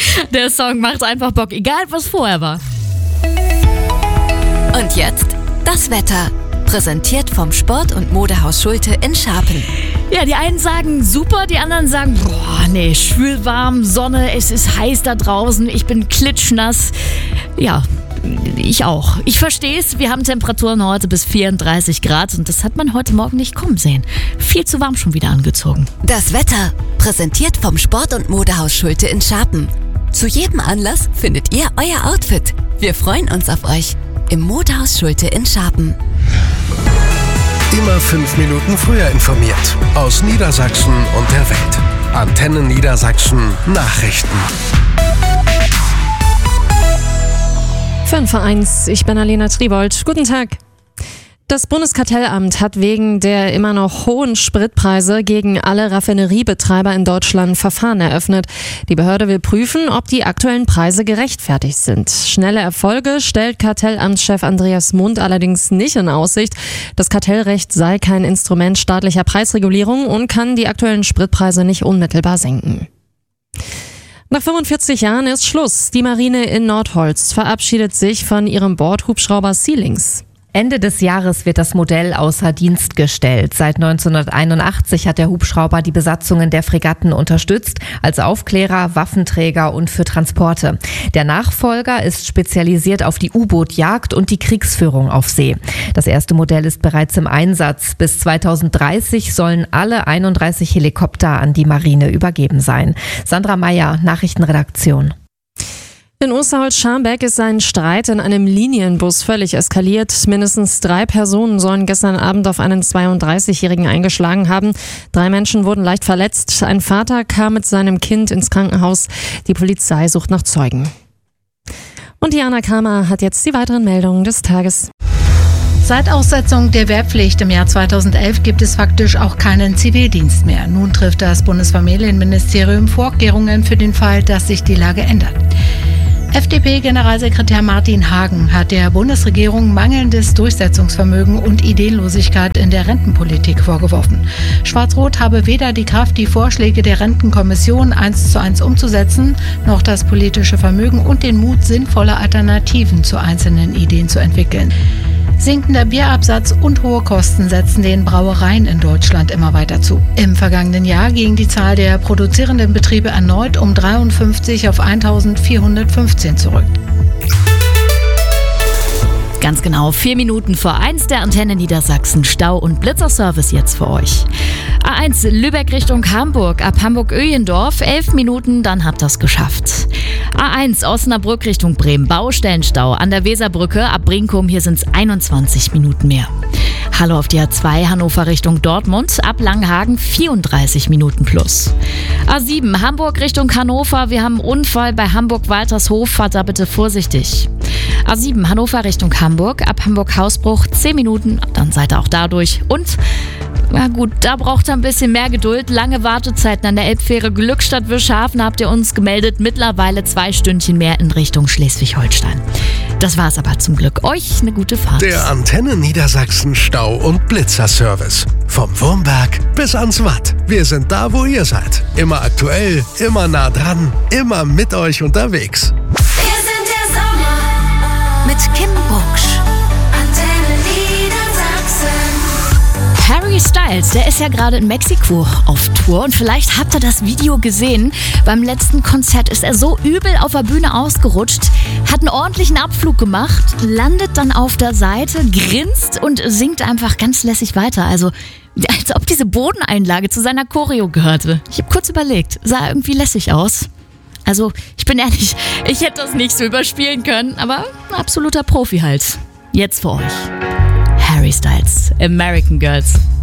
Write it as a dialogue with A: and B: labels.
A: Der Song macht einfach Bock, egal was vorher war.
B: Und jetzt das Wetter. Präsentiert vom Sport- und Modehaus Schulte in Scharpen.
A: Ja, die einen sagen super, die anderen sagen, boah, nee, schwül warm, Sonne, es ist heiß da draußen, ich bin klitschnass. Ja, ich auch. Ich verstehe es, wir haben Temperaturen heute bis 34 Grad und das hat man heute Morgen nicht kommen sehen. Viel zu warm schon wieder angezogen.
B: Das Wetter. Präsentiert vom Sport- und Modehaus Schulte in Scharpen. Zu jedem Anlass findet ihr euer Outfit. Wir freuen uns auf euch. Im Modehaus Schulte in Scharpen.
C: Immer 5 Minuten früher informiert. Aus Niedersachsen und der Welt. Antenne Niedersachsen Nachrichten.
D: 5:01, ich bin Alena Tribold. Guten Tag. Das Bundeskartellamt hat wegen der immer noch hohen Spritpreise gegen alle Raffineriebetreiber in Deutschland Verfahren eröffnet. Die Behörde will prüfen, ob die aktuellen Preise gerechtfertigt sind. Schnelle Erfolge stellt Kartellamtschef Andreas Mund allerdings nicht in Aussicht. Das Kartellrecht sei kein Instrument staatlicher Preisregulierung und kann die aktuellen Spritpreise nicht unmittelbar senken. Nach 45 Jahren ist Schluss. Die Marine in Nordholz verabschiedet sich von ihrem Bordhubschrauber Sealings.
E: Ende des Jahres wird das Modell außer Dienst gestellt. Seit 1981 hat der Hubschrauber die Besatzungen der Fregatten unterstützt, als Aufklärer, Waffenträger und für Transporte. Der Nachfolger ist spezialisiert auf die U-Boot-Jagd und die Kriegsführung auf See. Das erste Modell ist bereits im Einsatz. Bis 2030 sollen alle 31 Helikopter an die Marine übergeben sein. Sandra Meyer, Nachrichtenredaktion.
D: In Osterholz-Scharmbeck ist ein Streit in einem Linienbus völlig eskaliert. Mindestens 3 Personen sollen gestern Abend auf einen 32-Jährigen eingeschlagen haben. 3 Menschen wurden leicht verletzt. Ein Vater kam mit seinem Kind ins Krankenhaus. Die Polizei sucht nach Zeugen. Und Diana Kramer hat jetzt die weiteren Meldungen des Tages.
F: Seit Aussetzung der Wehrpflicht im Jahr 2011 gibt es faktisch auch keinen Zivildienst mehr. Nun trifft das Bundesfamilienministerium Vorkehrungen für den Fall, dass sich die Lage ändert. FDP-Generalsekretär Martin Hagen hat der Bundesregierung mangelndes Durchsetzungsvermögen und Ideenlosigkeit in der Rentenpolitik vorgeworfen. Schwarz-Rot habe weder die Kraft, die Vorschläge der Rentenkommission 1:1 umzusetzen, noch das politische Vermögen und den Mut, sinnvolle Alternativen zu einzelnen Ideen zu entwickeln. Sinkender Bierabsatz und hohe Kosten setzen den Brauereien in Deutschland immer weiter zu. Im vergangenen Jahr ging die Zahl der produzierenden Betriebe erneut um 53 auf 1415 zurück.
A: Ganz genau, 4 Minuten vor 1 der Antenne Niedersachsen. Stau- und Blitzerservice jetzt für euch. A1 Lübeck Richtung Hamburg, ab Hamburg-Öhlendorf, 11 Minuten, dann habt ihr es geschafft. A1 Osnabrück Richtung Bremen, Baustellenstau an der Weserbrücke, ab Brinkum, hier sind es 21 Minuten mehr. Hallo auf die A2 Hannover Richtung Dortmund, ab Langhagen 34 Minuten plus. A7 Hamburg Richtung Hannover, wir haben einen Unfall bei Hamburg-Waltershof, fahrt da bitte vorsichtig. A7 Hannover Richtung Hamburg, ab Hamburg-Hausbruch 10 Minuten, dann seid ihr auch da durch. Und, na gut, da braucht ihr ein bisschen mehr Geduld. Lange Wartezeiten an der Elbfähre Glückstadt-Wischhafen habt ihr uns gemeldet. Mittlerweile 2 Stündchen mehr in Richtung Schleswig-Holstein. Das war's aber zum Glück. Euch eine gute Fahrt.
C: Der Antenne Niedersachsen Stau- und Blitzerservice. Vom Wurmberg bis ans Watt. Wir sind da, wo ihr seid. Immer aktuell, immer nah dran, immer mit euch unterwegs.
B: Wir sind der Sommer mit Kim Bucksch. Antenne Niedersachsen.
A: Harry Styles, der ist ja gerade in Mexiko auf Tour und vielleicht habt ihr das Video gesehen. Beim letzten Konzert ist er so übel auf der Bühne ausgerutscht, hat einen ordentlichen Abflug gemacht, landet dann auf der Seite, grinst und singt einfach ganz lässig weiter. Also als ob diese Bodeneinlage zu seiner Choreo gehörte. Ich habe kurz überlegt, sah irgendwie lässig aus. Also ich bin ehrlich, ich hätte das nicht so überspielen können, aber ein absoluter Profi halt. Jetzt für euch. Harry Styles, American Girls.